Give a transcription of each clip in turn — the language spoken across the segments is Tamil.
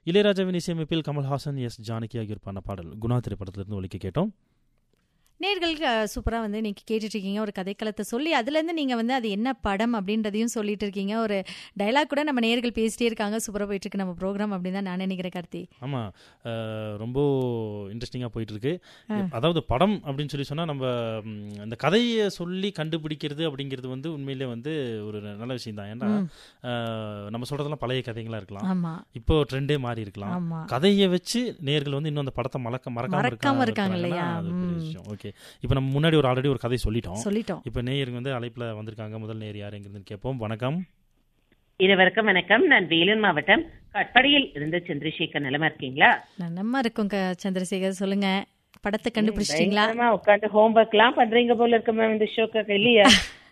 இளையராஜாவின் இசையமைப்பில் கமல்ஹாசன், எஸ் ஜானகி ஆகியோர் பண்ண பாடல் குணா திரைப்படத்திலிருந்து ஒலிக்க கேட்டோம். நேர்கள் சூப்பராக வந்து இன்னைக்கு கேட்டுட்டு இருக்கீங்க. ஒரு கதைக்களத்தை சொல்லி அதுலேருந்து நீங்கள் வந்து அது என்ன படம் அப்படின்றதையும் சொல்லிட்டு இருக்கீங்க. ஒரு டைலாக் கூட நம்ம நேர்கள் பேசிட்டே இருக்காங்க. சூப்பராக போயிட்டு இருக்கு நம்ம ப்ரோக்ராம் அப்படின்னு தான் நான் நினைக்கிறேன். கார்த்தி, ஆமாம், ரொம்ப இன்ட்ரெஸ்டிங்காக போயிட்டு இருக்கு. அதாவது படம் அப்படின்னு சொல்லி சொன்னால் நம்ம இந்த கதையை சொல்லி கண்டுபிடிக்கிறது அப்படிங்கிறது வந்து உண்மையிலே வந்து ஒரு நல்ல விஷயம் தான். ஏன்னா நம்ம சொல்றதெல்லாம் பழைய கதைகளா இருக்கலாம், இப்போ ட்ரெண்டே மாறி இருக்கலாம். கதையை வச்சு நேர்கள் வந்து இன்னும் அந்த படத்தை மறக்காம இருக்காங்க இல்லையா? ஓகே, இப்போ நம்ம முன்னாடி ஆல்ரெடி ஒரு கதை சொல்லிட்டோம். இப்போ நேயருக்கு வந்து அழைப்புல வந்திருக்காங்க. முதல் நேயர் யாருங்கிறது கேட்போம். வணக்கம். இருவருக்கும் வணக்கம். நான் வேலூர் மாவட்டம் கட்படியில் இருந்து சந்திரசேகர். நலமா இருக்கீங்களா? நலமா இருக்கும் சந்திரசேகர். சொல்லுங்க, படத்தை கண்டுபிடிச்சிட்டீங்களா? உட்காந்து ஹோம்ஒர்க் எல்லாம் பண்றீங்க போல இருக்கு மேம் இந்த ஷோக்கு இல்லையா?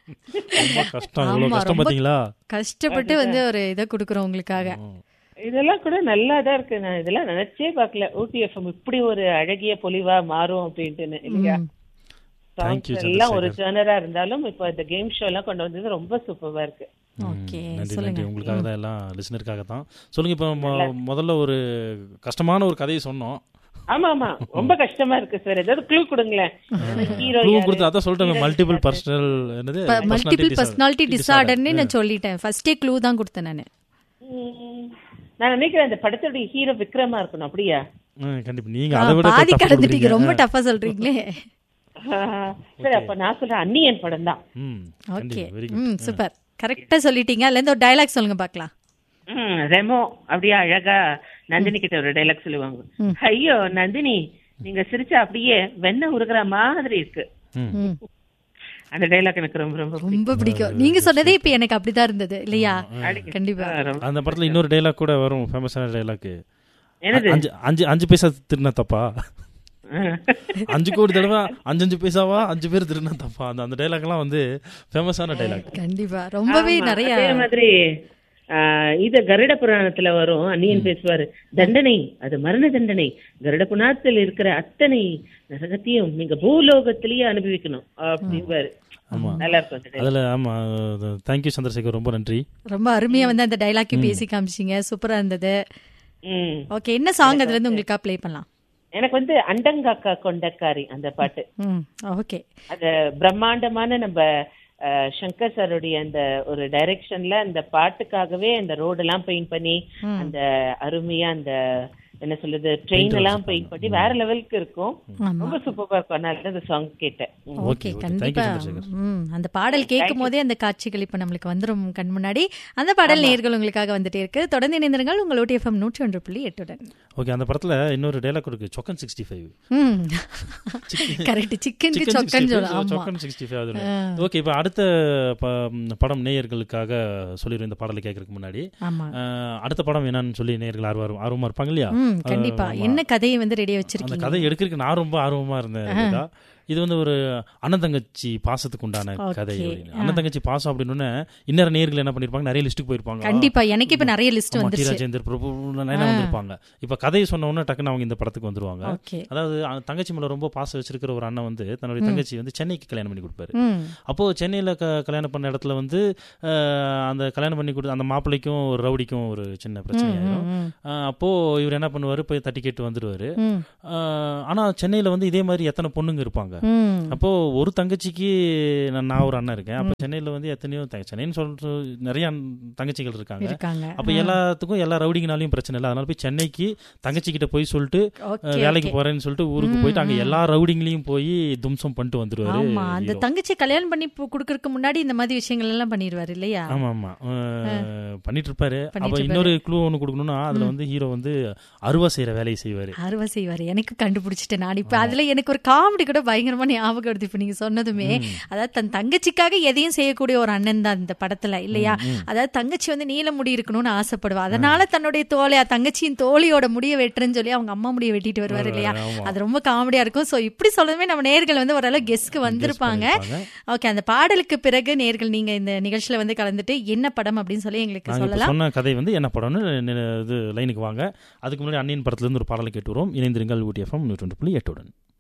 கஷ்டப்பட்டு வந்து ஒரு இதை கொடுக்குறோம் உங்களுக்காக. இதெல்லாம் கூட நல்லாதான் இருக்கு. நான் இதெல்லாம் நினைச்சே பாக்கல, ஊட்டி எஃப்எம் இப்படி ஒரு அழகிய பொலிவா மாறும் அப்படின்ட்டு இல்லையா? எல்லாம் ஒரு ஜர்னரா இருந்தாலும் இப்போ இந்த கேம் ஷோ எல்லாம் கொண்டு வந்தது ரொம்ப சூப்பரா இருக்கு. நன்றி, உங்களுக்காக தான், எல்லாம் லிசனருக்காக தான். சொல்லுங்க, இப்போ முதல்ல ஒரு கஷ்டமான ஒரு கதையை சொன்னோம். ஆமா ஆமா, ரொம்ப கஷ்டமா இருக்கு சார். ஏதாவது க்ளூ கொடுங்களேன். க்ளூ கொடுத்து அதான் சொல்லிட்டேன், மல்டிபிள் பர்சனாலிட்டி டிஸார்டர்னு நான் சொல்லிட்டேன். ஃபர்ஸ்டே க்ளூ தான் கொடுத்தேன் நானு. நான் நினைக்கிறேன் இந்த படத்தோட ஹீரோ விக்ரமா இருக்கணும். அப்படியா? கண்டிப்பா. நீங்க அதை விட பாதி கடந்துட்டீங்க, ரொம்ப டஃபா சொல்றீங்களே. சரி, அப்ப நான் சொல்றேன் அன்னியன் படம் தான். ஓகே, சூப்பர், கரெக்டா சொல்லிட்டீங்க. அதுல இருந்து ஒரு டயலாக் சொல்லுங்க பார்க்கலாம். ரெமோ அப்படியே அழகா நந்தினி கிட்ட ஒரு டைலாக் சொல்லுவாங்க. ஐயோ நந்தினி, நீங்க சிரிச்சா அப்படியே வெண்ணெய் உருகுற மாதிரி இருக்கு. அந்த டைலாக் எனக்கு ரொம்ப ரொம்ப ரொம்ப பிடிக்கும். நீங்க சொன்னதே இப்ப எனக்கு அப்படிதான் இருந்தது இல்லையா? கண்டிப்பா. அந்த படத்துல இன்னொரு டைலாக் கூட வரும், ஃபேமஸான டைலாக். அஞ்சு பைசா திருநா தப்பா, 5 கோடி தடவை 5 பைசாவா 5 பேர் திருநா தப்பா. அந்த டைலாக் எல்லாம் வந்து ஃபேமஸான டைலாக். கண்டிப்பா, ரொம்பவே நிறைய. அதே மாதிரி இது கருட புராணத்துல வரும். அன்னியன் பேசுவாரு, தண்டனை அது மரண தண்டனை, கருட புராணத்தில் இருக்கிற அத்தனை நரகத்தையும் நீங்க பூலோகத்திலேயே அனுபவிக்கணும் அப்படின்பாரு. நல்லா இருக்கும் அதுல. ஆமா, தேங்க்யூ சந்திரசேகர், ரொம்ப நன்றி. ரொம்ப அருமையா வந்து அந்த டைலாக் பேசி காமிச்சிங்க, சூப்பரா இருந்தது. ஓகே, என்ன சாங் அதுல இருந்து உங்களுக்கு ப்ளே பண்ணலாம்? எனக்கு வந்து அண்டங்காக்கா கொண்டக்காரி அந்த பாட்டு. ஓகே, அது பிரம்மாண்டமான நம்ம சங்கர் சாருடைய அந்த ஒரு டைரக்ஷன்ல அந்த பாட்டுக்காகவே அந்த ரோடு எல்லாம் பெயிண்ட் பண்ணி அந்த அருமையா அந்த என்ன சொல்றது ட்ரெயின் எல்லாம் பெயிண்ட் பண்ணி வேற லெவலுக்கு இருக்கும். ரொம்ப சூப்பரா இருக்கும். நான் அந்த சாங் கேட்டேன். ஓகே, கண்டிப்பா. அந்த பாடல் கேட்கும் போதே அந்த காட்சிகள் இப்ப நம்மளுக்கு வந்துரும் கண் முன்னாடி. அந்த பாடல் நேயர்கள் உங்களுக்காக வந்துட்டே இருக்கு. தொடர்ந்து இணைந்திருங்கள் உங்கள் ஊட்டி எஃப்எம் 101.8. ஓகே, அந்த படத்துல இன்னொரு டைலாக் இருக்கு, சொக்கன் 65. கரெக்ட், சிக்கனுக்கு சொக்கன் சொல்லலாம். சொக்கன் 65. ஓகே, இப்ப அடுத்த படம் நேயர்களுக்காக சொல்லிடுறோம். இந்த பாடலை கேட்கறதுக்கு முன்னாடி அடுத்த படம் என்னன்னு சொல்லி நேயர்கள் ஆர்வமா இருப்பாங்க இல்லையா? கண்டிப்பா. என்ன கதையை வந்து ரெடியா வச்சிருக்கீங்க? அந்த கதை எடுக்கிறதுக்கு நான் ரொம்ப ஆர்வமா இருந்தேன். இது வந்து ஒரு அண்ணன் தங்கச்சி பாசத்துக்கு உண்டான கதை. அண்ணன் தங்கச்சி பாசம் அப்படின்னு இன்னொரு நேயர்கள் என்ன பண்ணிருப்பாங்க, நிறைய லிஸ்ட்டுக்கு போயிருப்பாங்க. கண்டிப்பா, எனக்கு இப்ப நிறைய லிஸ்ட் வந்துருச்சு. ராஜேந்தர் பிரபு வந்திருப்பாங்க. இப்ப கதையை சொன்ன உடனே டக்குன்னு அவங்க இந்த படத்துக்கு வந்துருவாங்க. அதாவது தங்கச்சி மேல ரொம்ப பாசம் வச்சிருக்கிற ஒரு அண்ணன் வந்து தன்னுடைய தங்கச்சி வந்து சென்னைக்கு கல்யாணம் பண்ணி கொடுப்பாரு. அப்போ சென்னையில கல்யாணம் பண்ண இடத்துல வந்து அந்த கல்யாணம் பண்ணி கொடுத்த அந்த மாப்பிள்ளைக்கும் ஒரு ரவுடிக்கும் ஒரு சின்ன பிரச்சனை ஆயிடும். அப்போ இவர் என்ன பண்ணுவாரு, போய் தட்டி கேட்டு வந்துருவாரு. ஆனா சென்னையில வந்து இதே மாதிரி எத்தனை பொண்ணுங்க இருப்பாங்க. அப்போ ஒரு தங்கச்சிக்கு நான் ஒரு அண்ணன் இருக்கேன். அப்ப சென்னையில வந்து எத்தனையோ சென்னைன்னு சொல்ற நிறைய தங்கச்சிகள் இருக்காங்க. அப்ப எல்லாத்துக்கும் எல்லா ரவுடிங்கனாலையும் பிரச்சனை இல்லை. அதனால போய் சென்னைக்கு தங்கச்சி கிட்ட போய் சொல்லிட்டு வேலைக்கு போறேன்னு சொல்லிட்டு ஊருக்கு போயிட்டு அங்க எல்லா ரவுடிங்களையும் போய் தும்சம் பண்ணிட்டு வந்துருவாரு. அந்த தங்கச்சி கல்யாணம் பண்ணி கொடுக்கறதுக்கு முன்னாடி இந்த மாதிரி விஷயங்கள் எல்லாம் பண்ணிடுவாரு இல்லையா? ஆமா ஆமா, பண்ணிட்டு இருப்பாரு. அப்ப இன்னொரு க்ளூ ஒண்ணு கொடுக்கணும்னா அதுல வந்து ஹீரோ வந்து அருவா செய்யற வேலையை செய்வாரு. எனக்கு கண்டுபிடிச்சிட்டேன் நான். இப்ப அதுல எனக்கு ஒரு காமெடி கூட பயங்கரமா ஞாபகம் வருது இப்ப நீங்க சொன்னதுமே. அதாவது தன் தங்கச்சிக்காக எதையும் செய்யக்கூடிய ஒரு அண்ணன் தான் இந்த படத்துல இல்லையா? அதாவது தங்கச்சி வந்து நீல முடி இருக்கணும்னு ஆசைப்படுவா. அதனால தன்னுடைய தங்கச்சியின் தோழியோட முடிய வெட்டுறேன்னு சொல்லி அவங்க அம்மா முடிய வெட்டிட்டு வருவாரு இல்லையா? அது ரொம்ப காமெடியா இருக்கும். சோ இப்படி சொல்லவே நம்ம நேயர்கள் வந்து ஓரளவு கெஸ்க்கு வந்திருப்பாங்க. ஓகே, அந்த பாடலுக்கு பிறகு நேயர்கள் நீங்க இந்த நிகழ்ச்சியில வந்து கலந்துட்டு என்ன படம் அப்படின்னு சொல்லி எங்களுக்கு சொல்லலாம். சொன்ன கதை வந்து என்ன படம்னு லைனுக்கு வாங்க. அதுக்கு முன்னாடி அன்னியன் படத்துல இருந்து ஒரு பாடலை கேட்டு வரும். இணைந்திருங்கள் ஊட்டி எஃப்எம் 102.8.